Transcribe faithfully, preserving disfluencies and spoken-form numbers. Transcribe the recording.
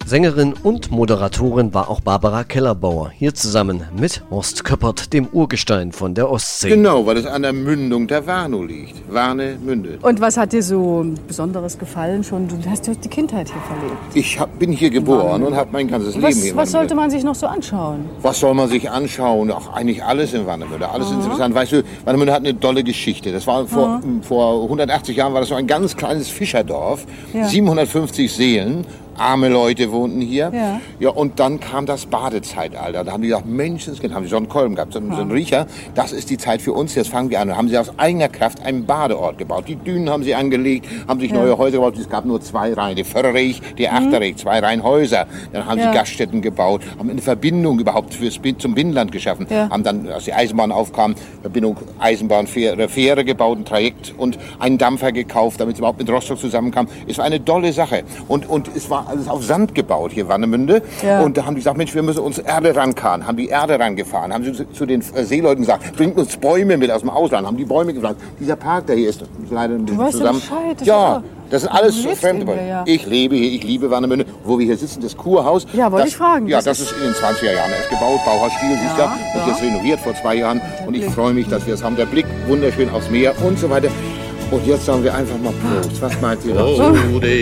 Sängerin und Moderatorin war auch Barbara Kellerbauer, hier zusammen mit Horst Köppert, dem Urgestein von der Ostsee. Genau, weil es an der Mündung der Warnow liegt. Warnemünde. Und was hat dir so Besonderes gefallen schon? Du hast die Kindheit hier verlebt. Ich hab, bin hier geboren und habe mein ganzes Was, Leben hier. was sollte man sich noch so anschauen? Was soll man sich anschauen? Ach, eigentlich alles in Warnemünde. Alles ist interessant. Weißt du, Warnemünde hat eine tolle Geschichte. Das war vor, vor hundertachtzig Jahren war das so ein ganz kleines Fischerdorf. Ja. siebenhundertfünfzig Seelen. Arme Leute wohnten hier. Ja. Ja, und dann kam das Badezeitalter. Da haben die gesagt, Menschenskind, haben sie so einen Kolben gehabt, so einen, so einen Riecher. Das ist die Zeit für uns, jetzt fangen wir an. Da haben sie aus eigener Kraft einen Badeort gebaut. Die Dünen haben sie angelegt, haben sich Ja. neue Häuser gebaut. Es gab nur zwei Reihen, die Förderich, die Achterich, zwei Reihen Häuser. Dann haben Ja. sie Gaststätten gebaut, haben eine Verbindung überhaupt fürs, Bin- zum Binnenland geschaffen. Ja. Haben dann, als die Eisenbahn aufkam, Verbindung Eisenbahn, Fähre, Fähre gebaut, ein Trajekt und einen Dampfer gekauft, damit es überhaupt mit Rostock zusammenkam. Es war eine tolle Sache. Und, und es war alles auf Sand gebaut. Hier Warnemünde. Ja. Und da haben die gesagt, Mensch, wir müssen uns Erde rankarren. Haben die Erde rangefahren. Haben sie zu, zu den äh, Seeleuten gesagt, bringt uns Bäume mit aus dem Ausland. Haben die Bäume gepflanzt. Dieser Park, der hier ist, ist leider ein bisschen weißt ja zusammen. Bescheid, das ist ja, ja- das sind alles Du so lebst fremde hier, Bäume. ja. Ich lebe hier, ich liebe Warnemünde. Wo wir hier sitzen, das Kurhaus. Ja, wollte das, ich fragen. Ja, Das das ist in den zwanziger Jahren erst gebaut. Bauhausstil, siehst du. Ja, Und ja. jetzt renoviert vor zwei Jahren. Und ich Blick. freue mich, dass wir es haben. Der Blick wunderschön aufs Meer und so weiter. Und jetzt sagen wir einfach mal Prost. Was meint ihr dazu?